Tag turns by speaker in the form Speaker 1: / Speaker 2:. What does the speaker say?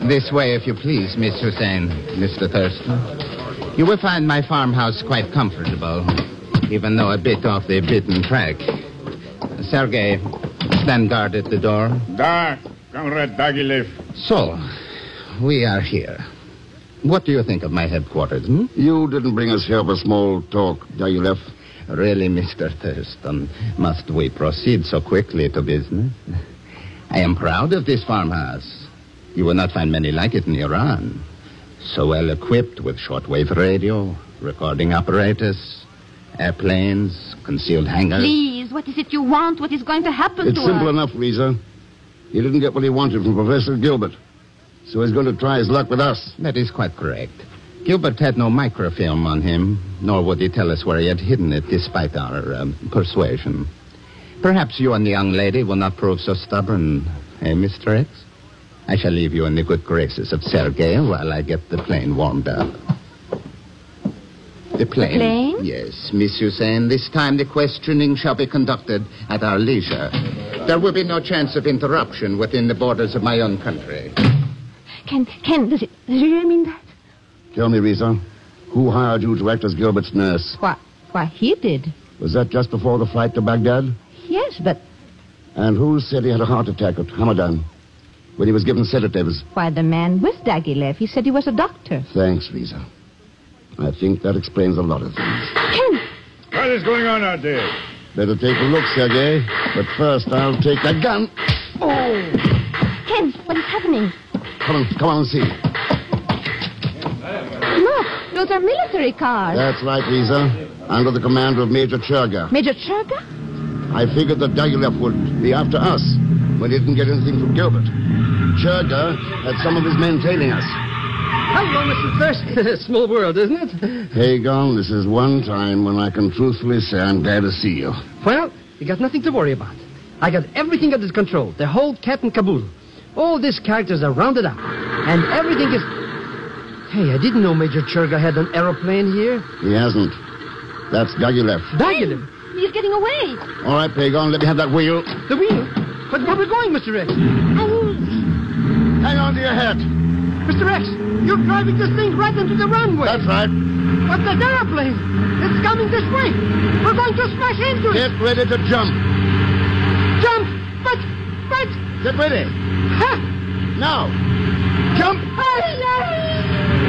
Speaker 1: This way, if you please, Miss Hussein, Mr. Thurston. You will find my farmhouse quite comfortable, even though a bit off the beaten track. Sergei, stand guard at the door.
Speaker 2: Da, Comrade Dagilev.
Speaker 1: So, we are here. What do you think of my headquarters,
Speaker 3: You didn't bring us here for small talk, Dagilev.
Speaker 1: Really, Mr. Thurston, must we proceed so quickly to business? I am proud of this farmhouse. You will not find many like it in Iran. So well equipped with shortwave radio, recording apparatus, airplanes, concealed hangars.
Speaker 4: Please, what is it you want? What is going to happen
Speaker 3: It's
Speaker 4: to us?
Speaker 3: simple enough, Lisa. He didn't get what he wanted from Professor Gilbert. So he's going to try his luck with us.
Speaker 1: That is quite correct. Gilbert had no microfilm on him, nor would he tell us where he had hidden it, despite our persuasion. Perhaps you and the young lady will not prove so stubborn, eh, Mr. X? I shall leave you in the good graces of Sergei while I get the plane warmed up. The plane?
Speaker 4: The plane?
Speaker 1: Yes, Miss Hussein. This time the questioning shall be conducted at our leisure. There will be no chance of interruption within the borders of my own country.
Speaker 4: Ken, does it really mean that?
Speaker 3: Tell me, Lisa, who hired you to act as Gilbert's nurse?
Speaker 4: Why, he did.
Speaker 3: Was that just before the flight to Baghdad?
Speaker 4: Yes, but
Speaker 3: And who said he had a heart attack at Hamadan when he was given sedatives?
Speaker 4: why, the man with Dagilev. He said he was a doctor.
Speaker 3: Thanks, Lisa. I think that explains a lot of things.
Speaker 4: Ken!
Speaker 2: What is going on out there?
Speaker 3: Better take a look, Sergei. But first, I'll take that gun.
Speaker 4: Ken, what is happening?
Speaker 3: Come on and see.
Speaker 4: Look, those are military cars.
Speaker 3: That's right, Lisa. Under the command of Major Churga.
Speaker 4: Major Churga?
Speaker 3: I figured that Dagilev would be after us when he didn't get anything from Gilbert. Churga had some of his men tailing us.
Speaker 5: Hello, Mr. Thurston. Small world, isn't it?
Speaker 3: Hagon, this is one time when I can truthfully say I'm glad to see you.
Speaker 5: Well, you got nothing to worry about. I got everything under control. The whole cat and caboodle. All these characters are rounded up. And everything is... Hey, I didn't know Major Churga had an aeroplane here.
Speaker 3: He hasn't. That's Dagilev.
Speaker 5: Dagilev.
Speaker 4: He's getting away.
Speaker 3: All right, Pagon, let me have that wheel.
Speaker 5: The wheel. But where are we going, Mr. X?
Speaker 3: Hang on to your hat.
Speaker 5: Mr. X, you're driving this thing right into the runway.
Speaker 3: That's right.
Speaker 5: But the airplane, it's coming this way. We're going to smash into it.
Speaker 3: Get ready to jump.
Speaker 5: Jump! But...
Speaker 3: Get ready.
Speaker 5: Ha!
Speaker 3: Now. Jump.
Speaker 5: Hey!